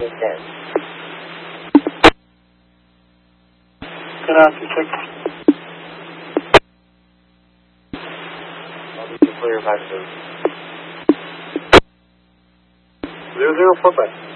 10. Good afternoon, 6. I'll need to clear 5 0. 0045.